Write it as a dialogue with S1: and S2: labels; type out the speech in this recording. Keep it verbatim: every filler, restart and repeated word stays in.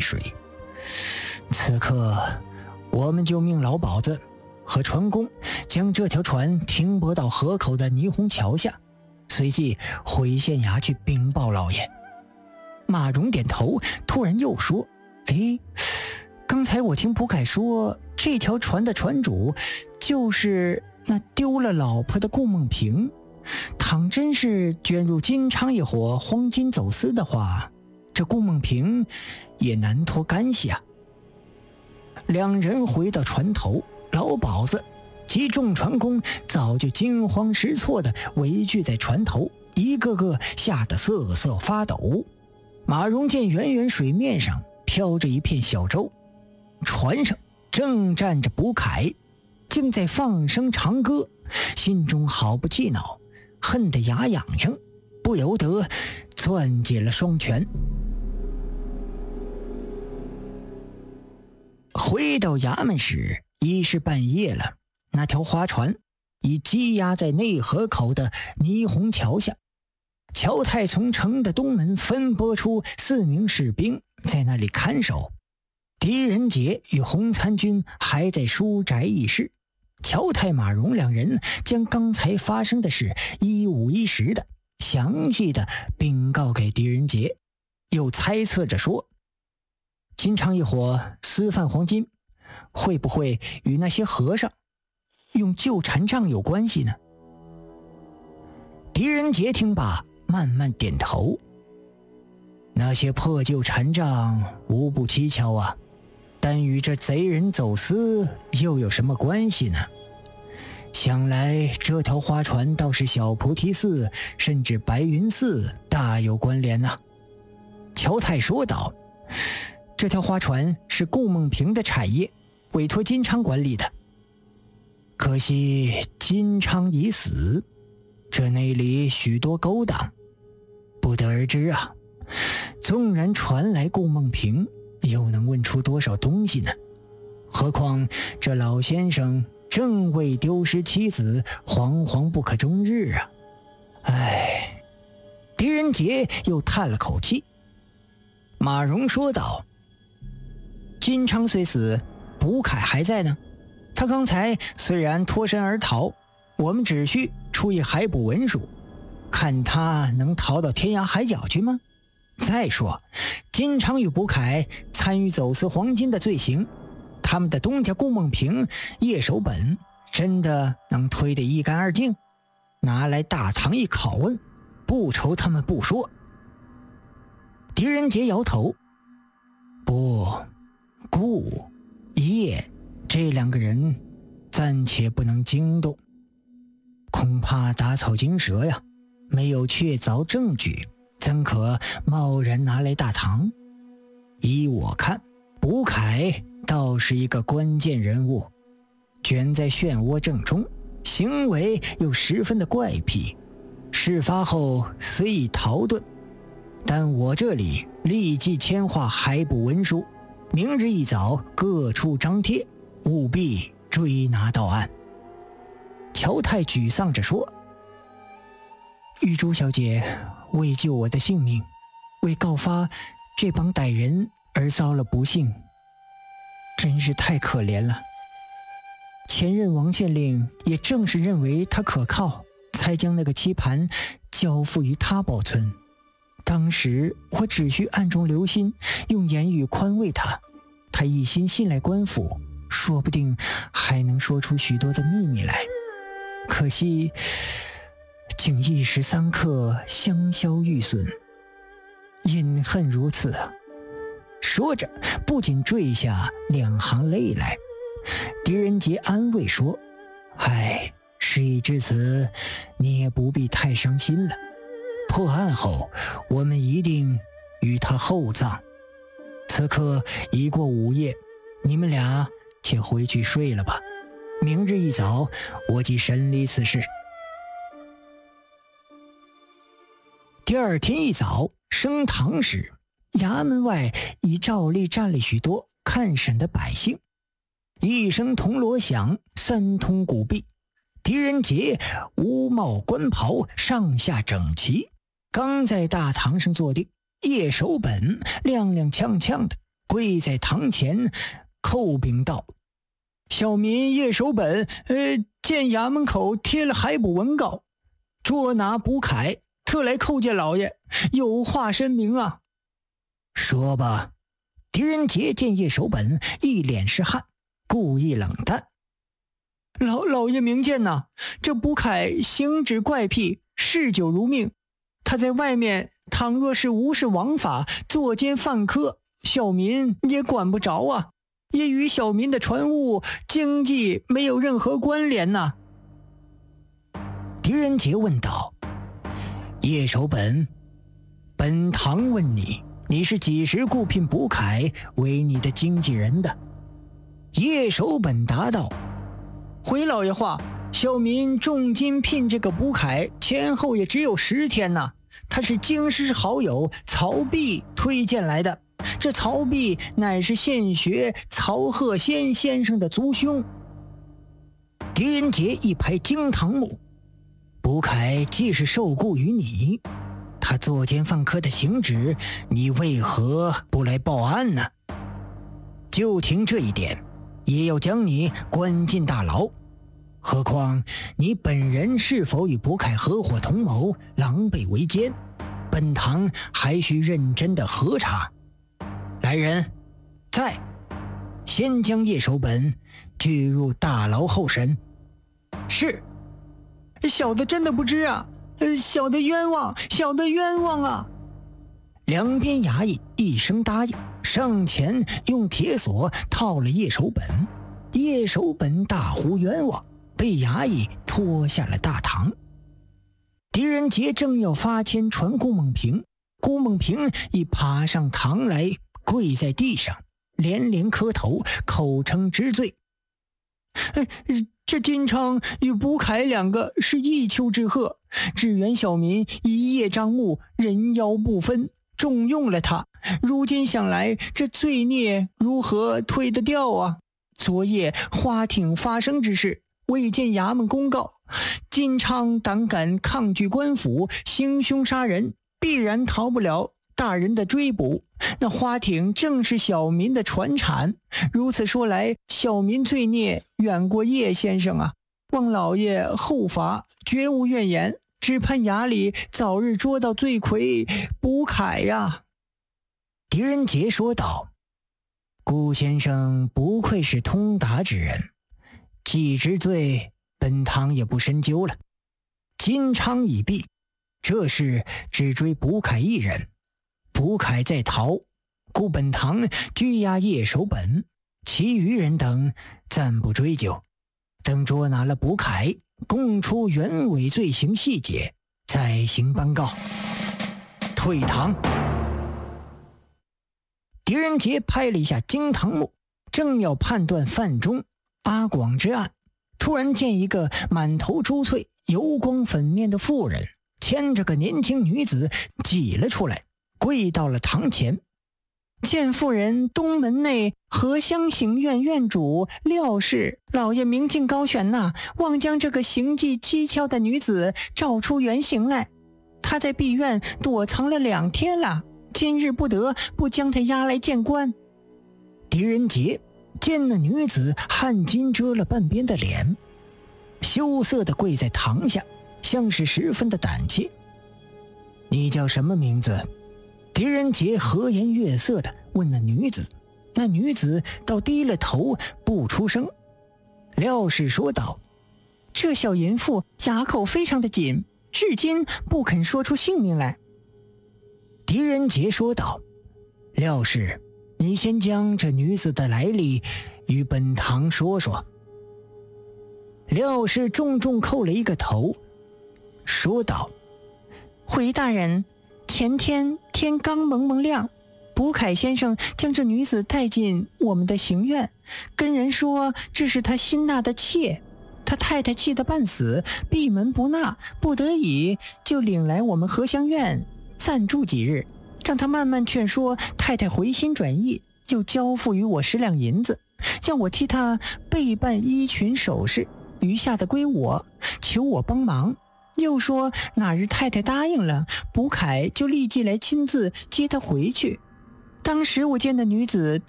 S1: 水。此刻我们就命老鸨子和船工将这条船停泊到河口的霓虹桥下，随即回县衙去禀报老爷。马荣点头，突然又说：诶，刚才我听卜凯说这条船的船主就是那丢了老婆的顾梦萍，倘真是卷入金昌一伙黄金走私的话，这顾梦萍也难脱干系啊。两人回到船头，老鸨子及众船工早就惊慌失措地围聚在船头，一个个吓得瑟瑟发抖。马荣见远远水面上飘着一片小舟，船上正站着卜凯，竟在放声长歌，心中好不气恼，恨得牙痒痒，不由得攥紧了双拳。回到衙门时已是半夜了，那条花船已积压在内河口的霓虹桥下。乔太从城的东门分拨出四名士兵在那里看守，狄仁杰与洪参军还在书宅议事。乔太、马荣两人将刚才发生的事一五一十的详细的禀告给狄仁杰，又猜测着说，金昌一伙私贩黄金，会不会与那些和尚用旧禅杖有关系呢？狄仁杰听罢慢慢点头，那些破旧禅杖无不蹊跷啊，但与这贼人走私又有什么关系呢？想来这条花船倒是小菩提寺甚至白云寺大有关联啊。乔太说道，这条花船是顾梦萍的产业，委托金昌管理的，可惜金昌已死，这内里许多勾当，不得而知啊。纵然传来顾梦萍，又能问出多少东西呢？何况这老先生正为丢失妻子惶惶不可终日啊！唉，狄仁杰又叹了口气。马荣说道，金昌虽死，卜凯还在呢。他刚才虽然脱身而逃，我们只需出一海捕文书，看他能逃到天涯海角去吗？再说金昌与卜凯参与走私黄金的罪行，他们的东家顾梦萍、叶守本真的能推得一干二净？拿来大堂一拷问，不愁他们不说。狄仁杰摇头，不，顾、叶这两个人暂且不能惊动，恐怕打草惊蛇呀，没有确凿证据，怎可贸然拿来大堂？依我看，卜凯倒是一个关键人物，卷在漩涡正中，行为又十分的怪癖。事发后虽已逃遁，但我这里立即签划海捕文书，明日一早各处张贴，务必追拿到案。乔太沮丧着说，玉珠小姐为救我的性命，为告发这帮歹人而遭了不幸，真是太可怜了。前任王县令也正是认为他可靠，才将那个棋盘交付于他保存。当时我只需暗中留心，用言语宽慰他，他一心信赖官府，说不定还能说出许多的秘密来。可惜竟一时三刻香消玉损，隐恨如此啊！说着不仅坠下两行泪来。狄仁杰安慰说，唉，事已至此，你也不必太伤心了。破案后我们一定与他厚葬。此刻已过午夜，你们俩且回去睡了吧，明日一早我即审理此事。第二天一早升堂时，衙门外已照例站了许多看审的百姓，一声铜锣响，三通鼓壁，狄仁杰乌帽官袍上下整齐，刚在大堂上坐定，叶守本踉踉跄跄的跪在堂前，叩禀道：“小民叶守本，呃，见衙门口贴了海捕文告，捉拿卜凯，特来叩见老爷，有话申明啊。”说吧。狄仁杰见叶守本一脸是汗，故意冷淡：“老老爷明鉴呐，这卜凯行止怪癖，嗜酒如命。他在外面倘若是无视王法，作奸犯科，小民也管不着啊，也与小民的船务经济没有任何关联呐。”狄仁杰问道：“叶守本，本堂问你，你是几时雇聘卜凯为你的经纪人的？”叶守本答道：“回老爷话，小民重金聘这个卜凯，前后也只有十天呐。他是京师好友曹弼推荐来的，这曹弼乃是现学曹鹤仙先生的族兄。”狄仁杰一拍惊堂木：“卜凯既是受雇于你，他作奸犯科的行止，你为何不来报案呢？就凭这一点，也要将你关进大牢。何况你本人是否与卜凯合伙同谋，狼狈为奸，本堂还需认真的核查。来人，在，先将叶守本拘入大牢候审。”是。小的真的不知啊，呃，小的冤枉，小的冤枉啊！两边衙役一声答应，上前用铁锁套了叶守本。叶守本大呼冤枉，被衙役拖下了大堂。狄仁杰正要发签传顾梦平，顾梦平已爬上堂来，跪在地上，连连磕头，口称知罪。呃这金昌与卜凯两个是一丘之貉，只缘小民一叶障目，人妖不分，重用了他。如今想来，这罪孽如何推得掉啊？昨夜花町发生之事，未见衙门公告，金昌胆敢抗拒官府，行凶杀人，必然逃不了大人的追捕。那花町正是小民的传产，如此说来，小民罪孽远过叶先生啊！望老爷后罚，绝无怨言，只盼衙里早日捉到罪魁卜凯呀！狄仁杰说道：“顾先生不愧是通达之人，既知罪，本堂也不深究了。金昌已毙，这事只追卜凯一人。卜凯在逃，故本堂拘押叶守本，其余人等暂不追究，等捉拿了卜凯，供出原委罪行细节，再行颁告。退堂。”狄仁杰拍了一下惊堂木，正要判断范中、阿广之案，突然见一个满头珠翠、油光粉面的妇人牵着个年轻女子挤了出来，跪到了堂前。见妇人东门内荷香行院院主廖氏老爷明镜高悬呐，望将这个行迹蹊跷的女子照出原形来。她在碧院躲藏了两天了，今日不得不将她押来见官。狄仁杰见那女子汗巾遮了半边的脸，羞涩地跪在堂下，像是十分的胆怯。你叫什么名字？狄仁杰和颜悦色地问那女子，那女子倒低了头不出声。廖氏说道：“这小淫妇哑口非常的紧，至今不肯说出姓名来。”狄仁杰说道：“廖氏，你先将这女子的来历与本堂说说。”廖氏重重叩了一个头，说道：“回大人，前天天刚蒙蒙亮，卜凯先生将这女子带进我们的行院，跟人说这是他新纳的妾，他太太气得半死，闭门不纳，不得已就领来我们荷香院暂住几日，让他慢慢劝说太太回心转意，又交付于我十两银子，要我替他备办衣裙首饰，余下的归我，求我帮忙。又说哪日太太答应了，卜凯就立即来亲自接她回去。 当时我见的女子